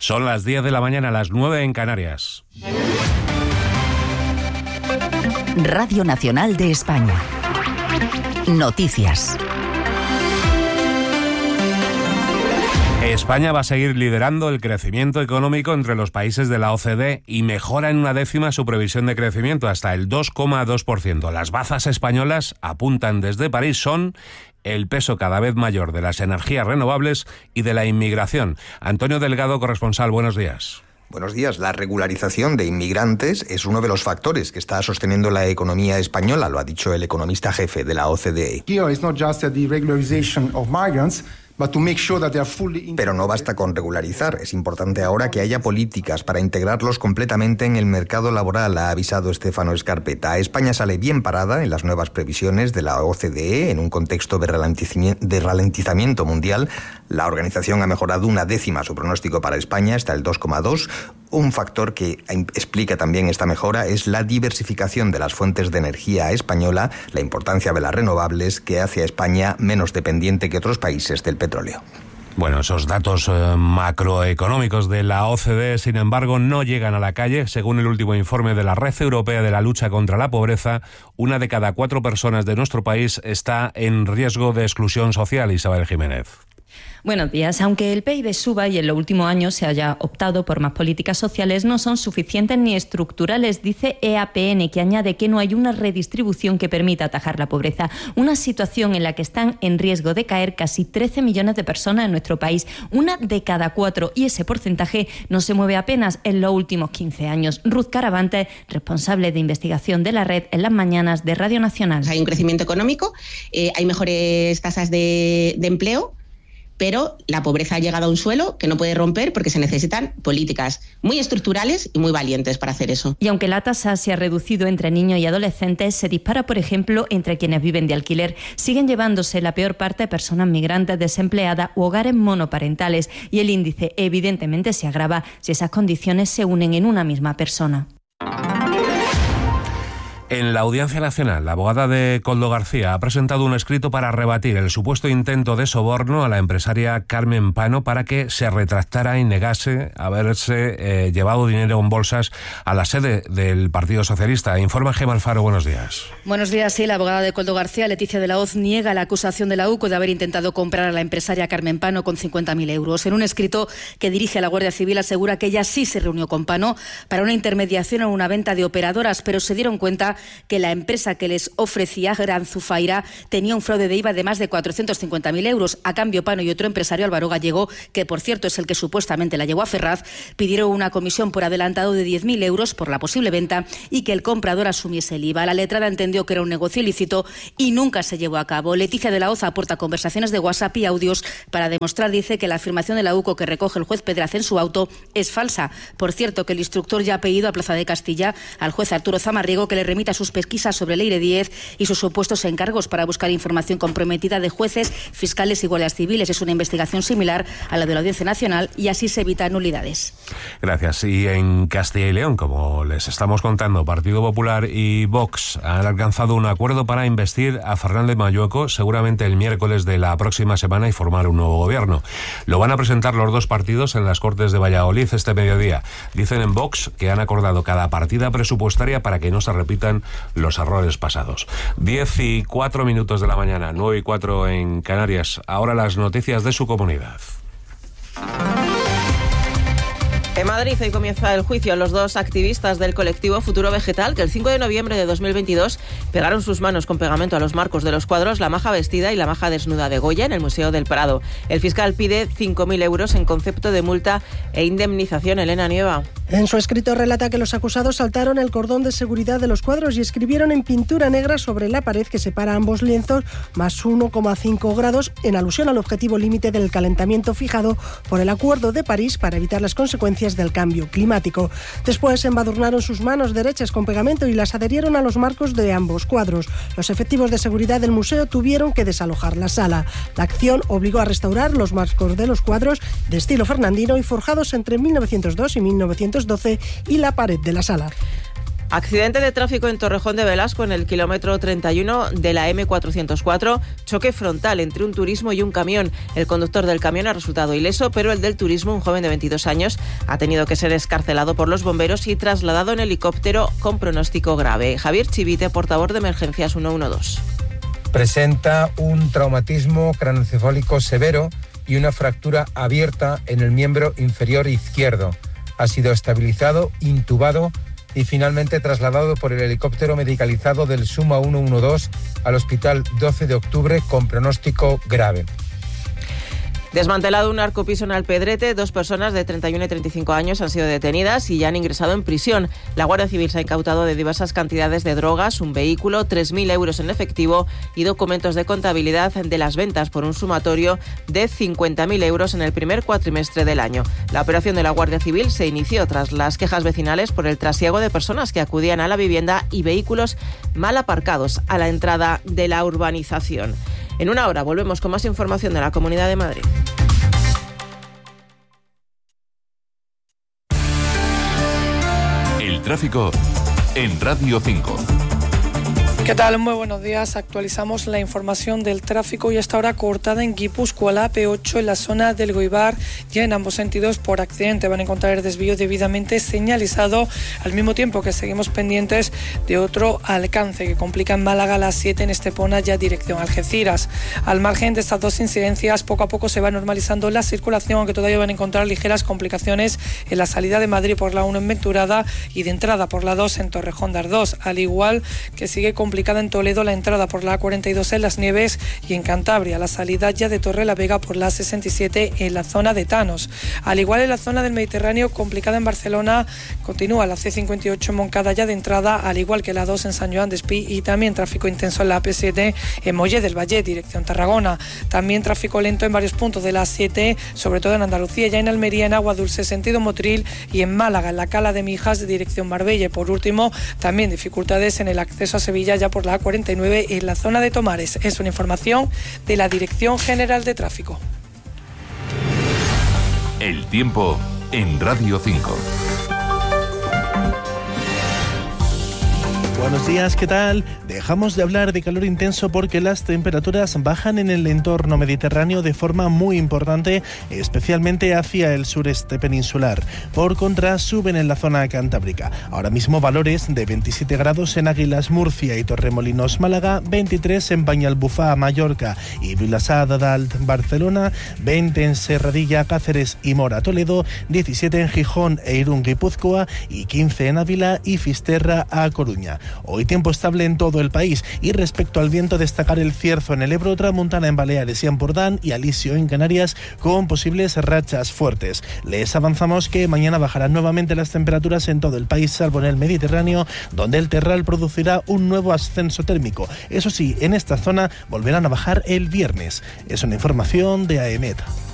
Son las 10 de la mañana, las 9 en Canarias. Radio Nacional de España. Noticias. España va a seguir liderando el crecimiento económico entre los países de la OCDE y mejora en 1/10 su previsión de crecimiento hasta el 2,2%. Las bazas españolas apuntan desde París son el peso cada vez mayor de las energías renovables y de la inmigración. Antonio Delgado, corresponsal, buenos días. Buenos días. La regularización de inmigrantes es uno de los factores que está sosteniendo la economía española, lo ha dicho el economista jefe de la OCDE. Pero no basta con regularizar, es importante ahora que haya políticas para integrarlos completamente en el mercado laboral, ha avisado Stefano Scarpetta. España sale bien parada en las nuevas previsiones de la OCDE en un contexto de ralentizamiento mundial. La organización ha mejorado 1/10 su pronóstico para España hasta el 2,2%. Un factor que explica también esta mejora es la diversificación de las fuentes de energía española, la importancia de las renovables que hace a España menos dependiente que otros países del petróleo. Bueno, esos datos macroeconómicos de la OCDE, sin embargo, no llegan a la calle. Según el último informe de la Red Europea de la Lucha contra la Pobreza, 1 de cada 4 personas de nuestro país está en riesgo de exclusión social. Isabel Jiménez. Buenos días. Aunque el PIB suba y en los últimos años se haya optado por más políticas sociales, no son suficientes ni estructurales, dice EAPN, que añade que no hay una redistribución que permita atajar la pobreza. Una situación en la que están en riesgo de caer casi 13 millones de personas en nuestro país, 1 de cada 4, y ese porcentaje no se mueve apenas en los últimos 15 años. Ruth Caravante, responsable de investigación de la red, en las mañanas de Radio Nacional. Hay un crecimiento económico, hay mejores tasas de empleo, pero la pobreza ha llegado a un suelo que no puede romper porque se necesitan políticas muy estructurales y muy valientes para hacer eso. Y aunque la tasa se ha reducido entre niños y adolescentes, se dispara, por ejemplo, entre quienes viven de alquiler. Siguen llevándose la peor parte de personas migrantes, desempleadas u hogares monoparentales, y el índice evidentemente se agrava si esas condiciones se unen en una misma persona. En la Audiencia Nacional, la abogada de Koldo García ha presentado un escrito para rebatir el supuesto intento de soborno a la empresaria Carmen Pano para que se retractara y negase haberse llevado dinero en bolsas a la sede del Partido Socialista. Informa Gemma Alfaro, buenos días. Buenos días. Sí, la abogada de Koldo García, Leticia de la Hoz, niega la acusación de la UCO de haber intentado comprar a la empresaria Carmen Pano con 50.000 euros. En un escrito que dirige a la Guardia Civil asegura que ella sí se reunió con Pano para una intermediación o una venta de operadoras, pero se dieron cuenta que la empresa que les ofrecía, Gran Zufaira, tenía un fraude de IVA de más de 450.000 euros. A cambio, Pano y otro empresario, Álvaro Gallego, que por cierto es el que supuestamente la llevó a Ferraz, pidieron una comisión por adelantado de 10.000 euros por la posible venta y que el comprador asumiese el IVA. La letrada entendió que era un negocio ilícito y nunca se llevó a cabo. Leticia de la Hoz aporta conversaciones de WhatsApp y audios para demostrar, dice, que la afirmación de la UCO que recoge el juez Pedraz en su auto es falsa. Por cierto, que el instructor ya ha pedido a Plaza de Castilla al juez Arturo Zamarriego que le remita sus pesquisas sobre Leire Díez y sus supuestos encargos para buscar información comprometida de jueces, fiscales y guardias civiles. Es una investigación similar a la de la Audiencia Nacional y así se evitan nulidades. Gracias. Y en Castilla y León, como les estamos contando, Partido Popular y Vox han alcanzado un acuerdo para investir a Fernández Mayueco seguramente el miércoles de la próxima semana y formar un nuevo gobierno. Lo van a presentar los dos partidos en las Cortes de Valladolid este mediodía. Dicen en Vox que han acordado cada partida presupuestaria para que no se repitan los errores pasados. 10:04 de la mañana, 9:04 en Canarias. Ahora las noticias de su comunidad. En Madrid hoy comienza el juicio a los dos activistas del colectivo Futuro Vegetal que el 5 de noviembre de 2022 pegaron sus manos con pegamento a los marcos de los cuadros La Maja Vestida y La Maja Desnuda de Goya en el Museo del Prado. El fiscal pide 5.000 euros en concepto de multa e indemnización. Elena Nieva. En su escrito relata que los acusados saltaron el cordón de seguridad de los cuadros y escribieron en pintura negra sobre la pared que separa ambos lienzos más 1,5 grados en alusión al objetivo límite del calentamiento fijado por el Acuerdo de París para evitar las consecuencias del cambio climático. Después embadurnaron sus manos derechas con pegamento y las adherieron a los marcos de ambos cuadros. Los efectivos de seguridad del museo tuvieron que desalojar la sala. La acción obligó a restaurar los marcos de los cuadros de estilo fernandino y forjados entre 1902 y 1912 y la pared de la sala. Accidente de tráfico en Torrejón de Velasco en el kilómetro 31 de la M404. Choque frontal entre un turismo y un camión. El conductor del camión ha resultado ileso, pero el del turismo, un joven de 22 años, ha tenido que ser excarcelado por los bomberos y trasladado en helicóptero con pronóstico grave. Javier Chivite, portavoz de Emergencias 112. Presenta un traumatismo craneoencefálico severo y una fractura abierta en el miembro inferior izquierdo. Ha sido estabilizado, intubado y finalmente trasladado por el helicóptero medicalizado del Suma 112 al Hospital 12 de Octubre con pronóstico grave. Desmantelado un narcopiso en Alpedrete, 2 personas de 31 y 35 años han sido detenidas y ya han ingresado en prisión. La Guardia Civil se ha incautado de diversas cantidades de drogas, un vehículo, 3.000 euros en efectivo y documentos de contabilidad de las ventas por un sumatorio de 50.000 euros en el primer cuatrimestre del año. La operación de la Guardia Civil se inició tras las quejas vecinales por el trasiego de personas que acudían a la vivienda y vehículos mal aparcados a la entrada de la urbanización. En una hora volvemos con más información de la Comunidad de Madrid. El tráfico en Radio 5. ¿Qué tal? Muy buenos días. Actualizamos la información del tráfico y hasta ahora cortada en Guipúzcoa, la AP8 en la zona del Goibar, ya en ambos sentidos por accidente. Van a encontrar el desvío debidamente señalizado, al mismo tiempo que seguimos pendientes de otro alcance que complica en Málaga la 7 en Estepona, ya dirección Algeciras. Al margen de estas dos incidencias, poco a poco se va normalizando la circulación, aunque todavía van a encontrar ligeras complicaciones en la salida de Madrid por la 1 en Venturada y de entrada por la 2 en Torrejón de Ardós, al igual que sigue complicada en Toledo la entrada por la A42 en Las Nieves y en Cantabria la salida ya de Torrelavega por la A67 en la zona de Tanos. Al igual en la zona del Mediterráneo complicada en Barcelona, continúa la C58 en Moncada ya de entrada, al igual que la 2 en San Joan d'Espí y también tráfico intenso en la AP7 en Mollet del Valle, dirección Tarragona. También tráfico lento en varios puntos de la A7, sobre todo en Andalucía, ya en Almería, en Agua Dulce, sentido Motril y en Málaga, en la Cala de Mijas, dirección Marbella. Y por último, también dificultades en el acceso a Sevilla ya por la A49 en la zona de Tomares. Es una información de la Dirección General de Tráfico. El tiempo en Radio 5. Buenos días, ¿qué tal? Dejamos de hablar de calor intenso porque las temperaturas bajan en el entorno mediterráneo de forma muy importante, especialmente hacia el sureste peninsular. Por contra, suben en la zona cantábrica. Ahora mismo valores de 27 grados en Águilas, Murcia y Torremolinos, Málaga, 23 en Banyalbufar, Mallorca y Vilassar de Dalt, Barcelona, 20 en Serradilla, Cáceres y Mora, Toledo, 17 en Gijón e Irún, Guipúzcoa y 15 en Ávila y Fisterra, a Coruña. Hoy tiempo estable en todo el país y respecto al viento destacar el cierzo en el Ebro, tramontana en Baleares y Ampurdán y alisio en Canarias con posibles rachas fuertes. Les avanzamos que mañana bajarán nuevamente las temperaturas en todo el país salvo en el Mediterráneo, donde el terral producirá un nuevo ascenso térmico. Eso sí, en esta zona volverán a bajar el viernes. Es una información de AEMET.